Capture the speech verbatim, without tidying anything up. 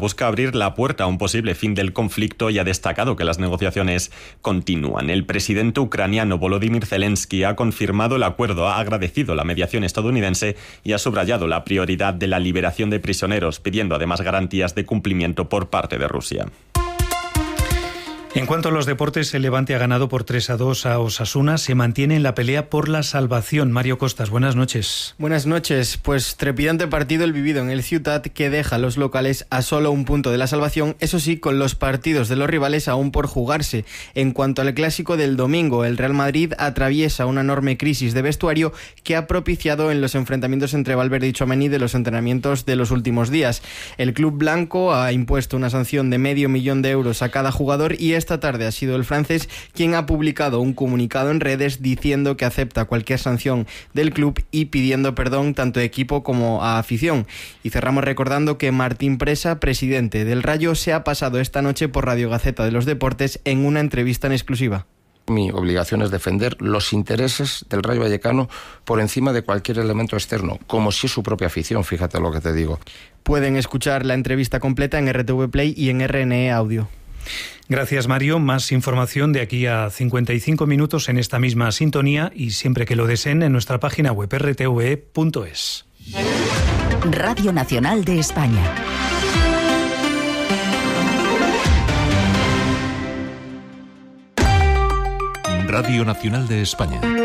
busca abrir la puerta a un posible fin del conflicto y ha destacado que las negociaciones continúan. El presidente ucraniano Volodymyr Zelensky ha confirmado el acuerdo, ha agradecido la mediación estadounidense y ha subrayado la prioridad de la liberación de prisioneros, pidiendo además garantías de cumplimiento por parte de Rusia. En cuanto a los deportes, el Levante ha ganado por tres a dos a Osasuna. Se mantiene en la pelea por la salvación. Mario Costas, buenas noches. Buenas noches. Pues trepidante partido el vivido en el Ciutat, que deja a los locales a solo un punto de la salvación, eso sí, con los partidos de los rivales aún por jugarse. En cuanto al clásico del domingo, el Real Madrid atraviesa una enorme crisis de vestuario que ha propiciado en los enfrentamientos entre Valverde y Tchouaméni de los entrenamientos de los últimos días. El club blanco ha impuesto una sanción de medio millón de euros a cada jugador y esta tarde ha sido el francés quien ha publicado un comunicado en redes diciendo que acepta cualquier sanción del club y pidiendo perdón tanto a equipo como a afición. Y cerramos recordando que Martín Presa, presidente del Rayo, se ha pasado esta noche por Radio Gaceta de los Deportes en una entrevista en exclusiva. Mi obligación es defender los intereses del Rayo Vallecano por encima de cualquier elemento externo, como si es su propia afición, fíjate lo que te digo. Pueden escuchar la entrevista completa en R T V Play y en R N E Audio. Gracias, Mario. Más información de aquí a cincuenta y cinco minutos en esta misma sintonía y siempre que lo deseen en nuestra página web r t v e punto es. Radio Nacional de España. Radio Nacional de España.